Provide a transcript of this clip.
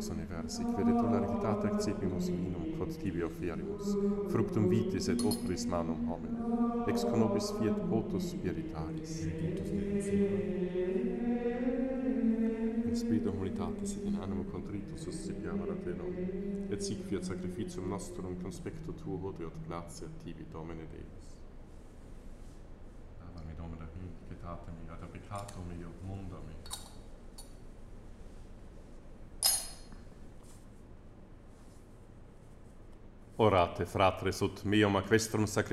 Deus universi, quid et largitate accipimus vinum, quod tibi offerimus, fructum vitis et opris manum homini, ex conobis fiat potus spiritaris. In spiritu humilitatis et in animo contritus suscipiara te nomine, et sic fiat sacrificium nostrum conspecto tuo hodie ut gratia tibi, Domine Deus. Ave Domine, pietate mi, ad peccatum meo, mundo mi. Orate, fratres, ut meum a questrum sacrificium